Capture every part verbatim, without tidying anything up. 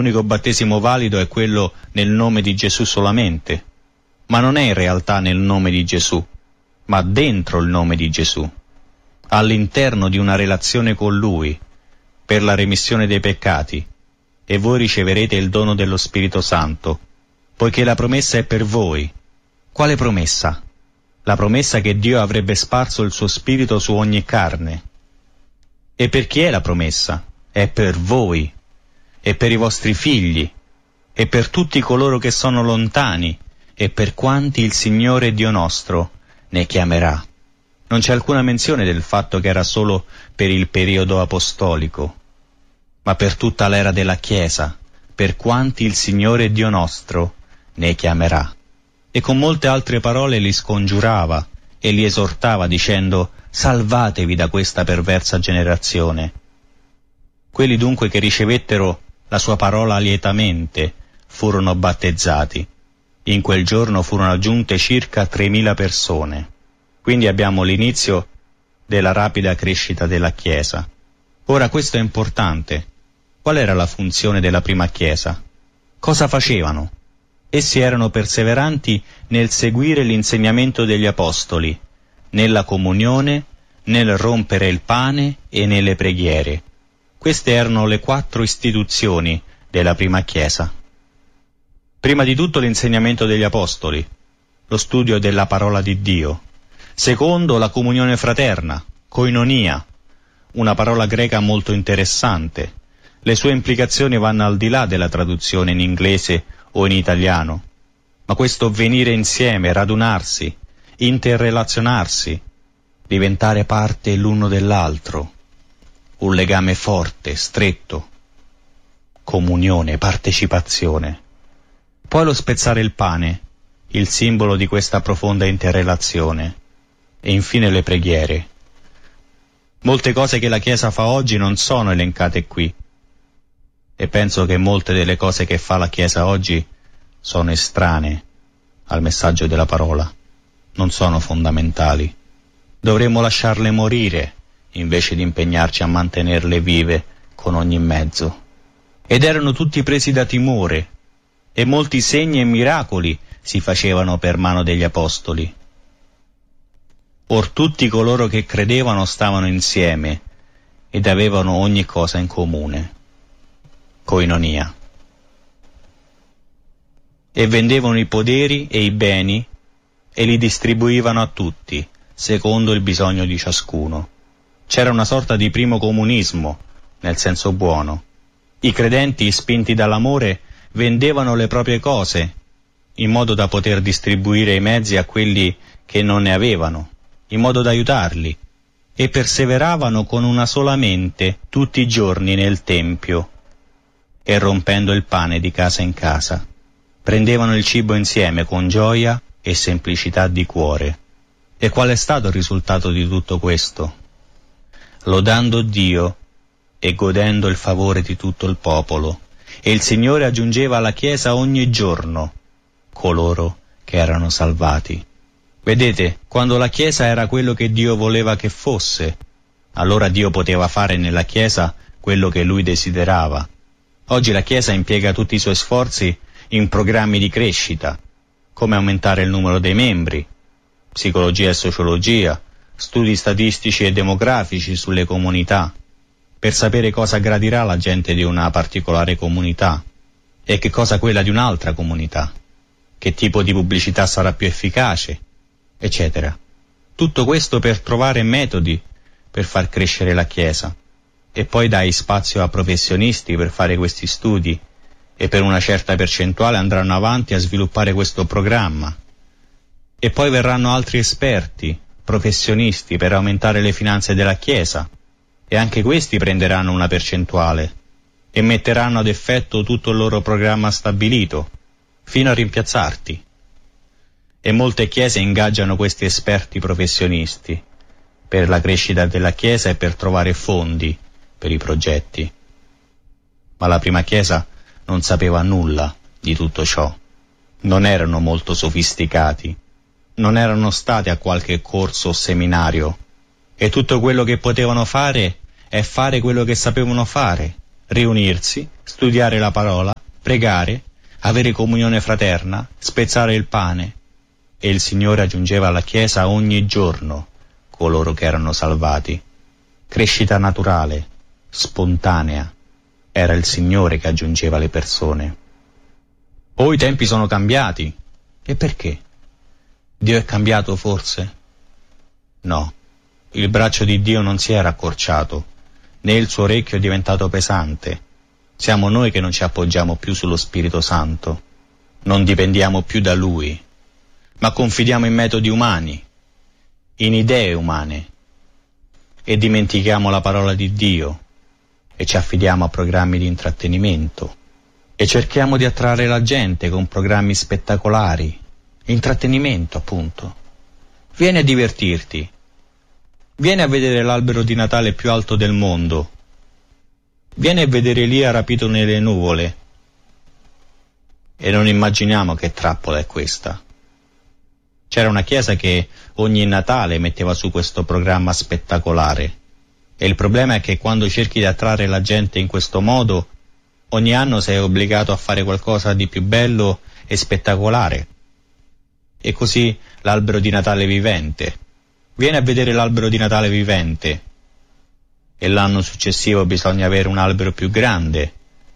l'unico battesimo valido è quello nel nome di Gesù solamente, ma non è in realtà nel nome di Gesù, ma dentro il nome di Gesù, all'interno di una relazione con Lui, per la remissione dei peccati, e voi riceverete il dono dello Spirito Santo, poiché la promessa è per voi. Quale promessa? La promessa che Dio avrebbe sparso il suo Spirito su ogni carne. E per chi è la promessa? È per voi, e per i vostri figli, e per tutti coloro che sono lontani, e per quanti il Signore Dio nostro ne chiamerà. Non c'è alcuna menzione del fatto che era solo per il periodo apostolico, ma per tutta l'era della Chiesa, per quanti il Signore Dio nostro ne chiamerà. E con molte altre parole li scongiurava e li esortava dicendo: salvatevi da questa perversa generazione. Quelli dunque che ricevettero la sua parola lietamente furono battezzati. In quel giorno furono aggiunte circa tremila persone. Quindi abbiamo l'inizio della rapida crescita della Chiesa. Ora questo è importante. Qual era la funzione della prima Chiesa? Cosa facevano? Essi erano perseveranti nel seguire l'insegnamento degli Apostoli, nella comunione, nel rompere il pane e nelle preghiere. Queste erano le quattro istituzioni della prima Chiesa. Prima di tutto l'insegnamento degli Apostoli, lo studio della parola di Dio. Secondo, la comunione fraterna, koinonia, una parola greca molto interessante. Le sue implicazioni vanno al di là della traduzione in inglese o in italiano, ma questo venire insieme, radunarsi, interrelazionarsi, diventare parte l'uno dell'altro, un legame forte, stretto, comunione, partecipazione. Poi lo spezzare il pane, il simbolo di questa profonda interrelazione, e infine le preghiere. Molte cose che la Chiesa fa oggi non sono elencate qui, e penso che molte delle cose che fa la Chiesa oggi sono estranee al messaggio della parola, non sono fondamentali. Dovremmo lasciarle morire invece di impegnarci a mantenerle vive con ogni mezzo. Ed erano tutti presi da timore, e molti segni e miracoli si facevano per mano degli Apostoli. Or tutti coloro che credevano stavano insieme ed avevano ogni cosa in comune. Koinonia. E vendevano i poderi e i beni e li distribuivano a tutti, secondo il bisogno di ciascuno. C'era una sorta di primo comunismo, nel senso buono. I credenti, spinti dall'amore, vendevano le proprie cose, in modo da poter distribuire i mezzi a quelli che non ne avevano, in modo da aiutarli, e perseveravano con una sola mente tutti i giorni nel Tempio, e rompendo il pane di casa in casa, prendevano il cibo insieme con gioia e semplicità di cuore. E qual è stato il risultato di tutto questo? Lodando Dio e godendo il favore di tutto il popolo, e il Signore aggiungeva alla Chiesa ogni giorno coloro che erano salvati. Vedete, quando la Chiesa era quello che Dio voleva che fosse, allora Dio poteva fare nella Chiesa quello che Lui desiderava. Oggi la Chiesa impiega tutti i suoi sforzi in programmi di crescita, come aumentare il numero dei membri, psicologia e sociologia, studi statistici e demografici sulle comunità, per sapere cosa gradirà la gente di una particolare comunità e che cosa quella di un'altra comunità, che tipo di pubblicità sarà più efficace, eccetera. Tutto questo per trovare metodi per far crescere la Chiesa. E poi dai spazio a professionisti per fare questi studi e per una certa percentuale andranno avanti a sviluppare questo programma. E poi verranno altri esperti, professionisti per aumentare le finanze della Chiesa, e anche questi prenderanno una percentuale e metteranno ad effetto tutto il loro programma stabilito, fino a rimpiazzarti. E molte chiese ingaggiano questi esperti professionisti per la crescita della Chiesa e per trovare fondi per i progetti. Ma la prima Chiesa non sapeva nulla di tutto ciò. Non erano molto sofisticati, non erano stati a qualche corso o seminario, e tutto quello che potevano fare è fare quello che sapevano fare, riunirsi, studiare la parola, pregare, avere comunione fraterna, spezzare il pane, e il Signore aggiungeva alla Chiesa ogni giorno coloro che erano salvati. Crescita naturale, spontanea, era il Signore che aggiungeva le persone. Oh, i tempi sono cambiati. E perché? Dio è cambiato forse? No, il braccio di Dio non si era accorciato, né il suo orecchio è diventato pesante. Siamo noi che non ci appoggiamo più sullo Spirito Santo, non dipendiamo più da Lui, ma confidiamo in metodi umani, in idee umane, e dimentichiamo la parola di Dio, e ci affidiamo a programmi di intrattenimento, e cerchiamo di attrarre la gente con programmi spettacolari, intrattenimento appunto. Vieni a divertirti, vieni a vedere l'albero di Natale più alto del mondo, vieni a vedere Elia rapito nelle nuvole, e non immaginiamo che trappola è questa. C'era una chiesa che ogni Natale metteva su questo programma spettacolare, e il problema è che quando cerchi di attrarre la gente in questo modo, ogni anno sei obbligato a fare qualcosa di più bello e spettacolare. E così l'albero di Natale vivente. Vieni a vedere l'albero di Natale vivente. E l'anno successivo bisogna avere un albero più grande,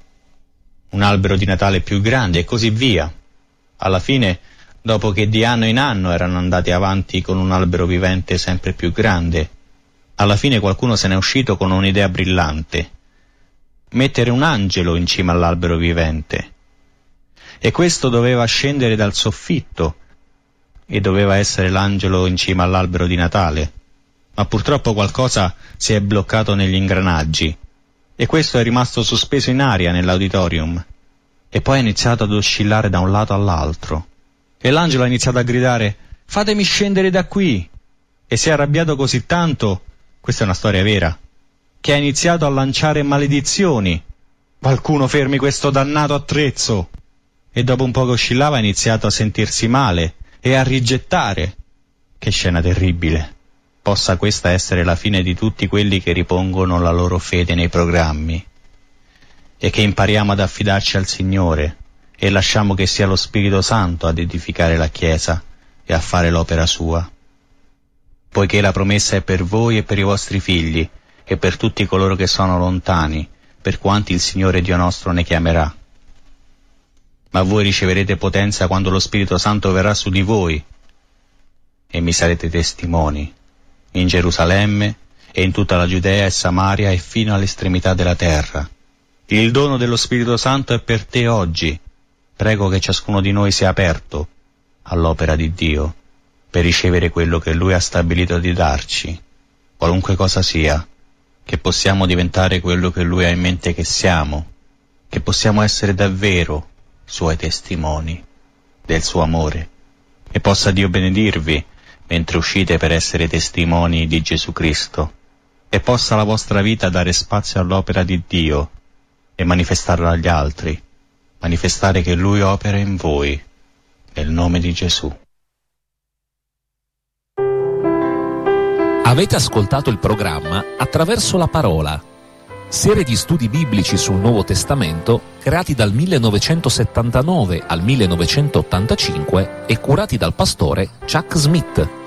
un albero di Natale più grande, e così via. Alla fine, dopo che di anno in anno erano andati avanti con un albero vivente sempre più grande, alla fine qualcuno se n'è uscito con un'idea brillante: mettere un angelo in cima all'albero vivente. E questo doveva scendere dal soffitto, e doveva essere l'angelo in cima all'albero di Natale. Ma purtroppo qualcosa si è bloccato negli ingranaggi, e questo è rimasto sospeso in aria nell'auditorium, e poi ha iniziato ad oscillare da un lato all'altro, e l'angelo ha iniziato a gridare: fatemi scendere da qui, e si è arrabbiato così tanto, questa è una storia vera, che ha iniziato a lanciare maledizioni. Qualcuno fermi questo dannato attrezzo! E dopo un po' che oscillava ha iniziato a sentirsi male e a rigettare. Che scena terribile! Possa questa essere la fine di tutti quelli che ripongono la loro fede nei programmi, e che impariamo ad affidarci al Signore e lasciamo che sia lo Spirito Santo ad edificare la Chiesa e a fare l'opera sua. Poiché la promessa è per voi e per i vostri figli e per tutti coloro che sono lontani, per quanti il Signore Dio nostro ne chiamerà. Ma voi riceverete potenza quando lo Spirito Santo verrà su di voi, e mi sarete testimoni in Gerusalemme e in tutta la Giudea e Samaria e fino all'estremità della terra. Il dono dello Spirito Santo è per te oggi. Prego che ciascuno di noi sia aperto all'opera di Dio per ricevere quello che Lui ha stabilito di darci, qualunque cosa sia, che possiamo diventare quello che Lui ha in mente che siamo, che possiamo essere davvero Suoi testimoni del Suo amore. E possa Dio benedirvi mentre uscite per essere testimoni di Gesù Cristo, e possa la vostra vita dare spazio all'opera di Dio e manifestarla agli altri, manifestare che Lui opera in voi, nel nome di Gesù. Avete ascoltato il programma Attraverso la Parola, serie di studi biblici sul Nuovo Testamento creati dal millenovecentosettantanove al millenovecentottantacinque e curati dal pastore Chuck Smith.